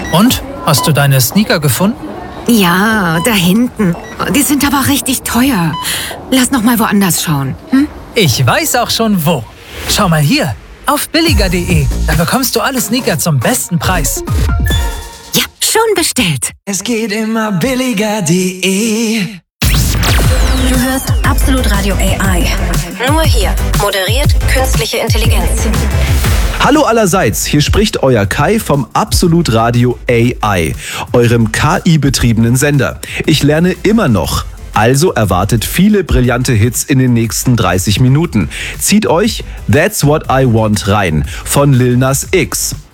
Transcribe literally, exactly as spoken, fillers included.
Und? Hast du deine Sneaker gefunden? Ja, da hinten. Die sind aber richtig teuer. Lass noch mal woanders schauen. Hm? Ich weiß auch schon wo. Schau mal hier, auf billiger punkt de. Da bekommst du alle Sneaker zum besten Preis. Ja, schon bestellt. Es geht immer billiger punkt de. Du hörst Absolut Radio A I. Nur hier. Moderiert künstliche Intelligenz. Hallo allerseits, hier spricht euer Kai vom Absolut Radio A I, eurem K I-betriebenen Sender. Ich lerne immer noch. Also erwartet viele brillante Hits in den nächsten dreißig Minuten. Zieht euch That's What I Want rein von Lil Nas X.